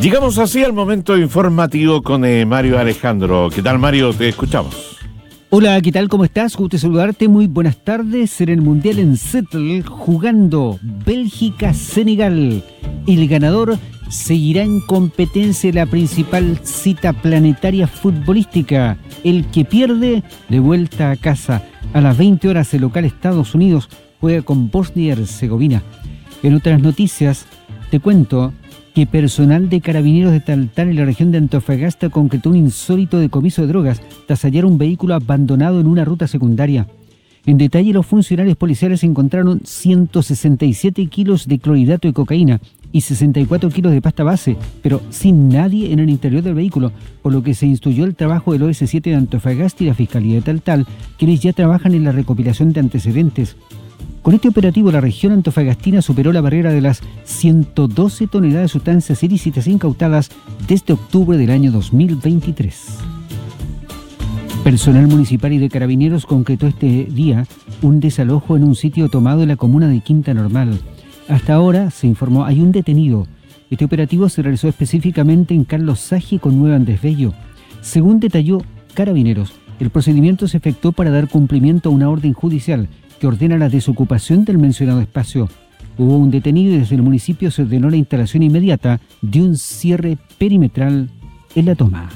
Llegamos así al momento informativo con Mario Alejandro. ¿Qué tal, Mario? Te escuchamos. Hola, ¿qué tal? ¿Cómo estás? Gusto saludarte. Muy buenas tardes. En el Mundial en Seattle, jugando Bélgica-Senegal. El ganador seguirá en competencia en la principal cita planetaria futbolística. El que pierde, de vuelta a casa. A las 20 horas, el local Estados Unidos juega con Bosnia y Herzegovina. En otras noticias, te cuento que personal de Carabineros de Taltal en la región de Antofagasta concretó un insólito decomiso de drogas tras hallar un vehículo abandonado en una ruta secundaria. En detalle, los funcionarios policiales encontraron 167 kilos de clorhidrato de cocaína y 64 kilos de pasta base, pero sin nadie en el interior del vehículo, por lo que se instruyó el trabajo del OS7 de Antofagasta y la Fiscalía de Taltal, quienes ya trabajan en la recopilación de antecedentes. Con este operativo, la región antofagastina superó la barrera de las 112 toneladas de sustancias ilícitas incautadas desde octubre del año 2023. Personal municipal y de Carabineros concretó este día un desalojo en un sitio tomado en la comuna de Quinta Normal. Hasta ahora, se informó, hay un detenido. Este operativo se realizó específicamente en Carlos Saji con Nueva Andrés Bello. Según detalló Carabineros, el procedimiento se efectuó para dar cumplimiento a una orden judicial que ordena la desocupación del mencionado espacio. Hubo un detenido y desde el municipio se ordenó la instalación inmediata de un cierre perimetral en la toma.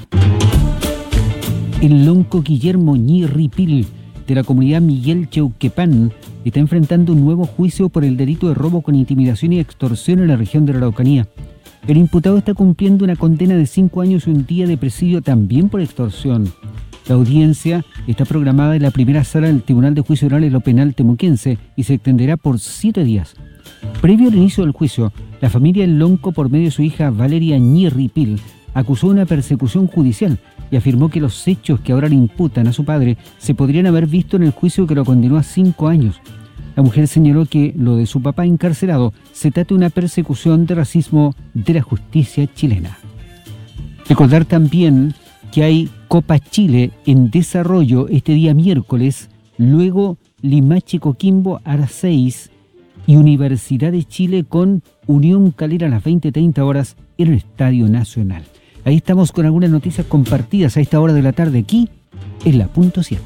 El lonco Guillermo Ñirripil, de la comunidad Miguel Cheuquepán, está enfrentando un nuevo juicio por el delito de robo con intimidación y extorsión en la región de la Araucanía. El imputado está cumpliendo una condena de 5 años y un día de presidio también por extorsión. La audiencia está programada en la primera sala del Tribunal de Juicio Oral en lo Penal temuquense y se extenderá por 7 días. Previo al inicio del juicio, la familia El Lonco, por medio de su hija Valeria Ñirripil, acusó una persecución judicial y afirmó que los hechos que ahora le imputan a su padre se podrían haber visto en el juicio que lo condenó a 5 años. La mujer señaló que lo de su papá encarcelado se trata de una persecución de racismo de la justicia chilena. Recordar también que hay Copa Chile en desarrollo este día miércoles, luego Limache Coquimbo a las 6 y Universidad de Chile con Unión Calera a las 20:30 horas en el Estadio Nacional. Ahí estamos con algunas noticias compartidas a esta hora de la tarde aquí en la Punto 7.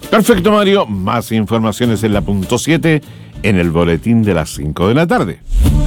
Perfecto, Mario. Más informaciones en la Punto 7 en el boletín de las 5 de la tarde.